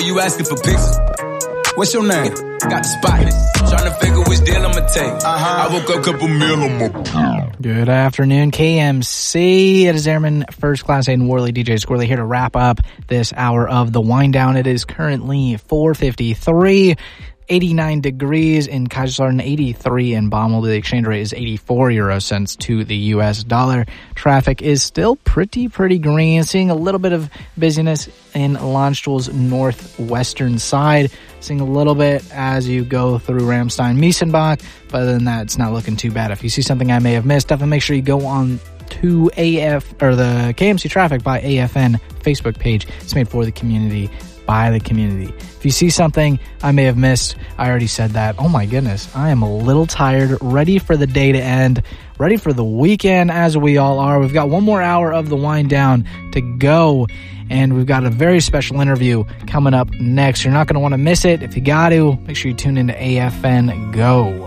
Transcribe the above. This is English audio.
you asking for pics? What's your name? Got the spot. Trying to figure which deal I'ma take. I woke up, couple meal on my... Good afternoon, KMC. It is Airman First Class Aiden Worley, DJ Squirrely here to wrap up this hour of the wind down. It is currently 4:53. 89 degrees in Kaiserslautern, 83 in Baumel. The exchange rate is 84 euro cents to the U.S. dollar. Traffic is still pretty green. Seeing a little bit of busyness in Landstuhl's northwestern side. Seeing a little bit as you go through Ramstein-Miesenbach. But other than that, it's not looking too bad. If you see something I may have missed, definitely make sure you go on to the KMC Traffic by AFN Facebook page. It's made for the community, by the community. If you see something I may have missed, I already said that. Oh my goodness, I am a little tired, ready for the day to end, ready for the weekend as we all are. We've got one more hour of the wind down to go, and we've got a very special interview coming up next. You're not going to want to miss it. If you got to, make sure you tune into AFN Go.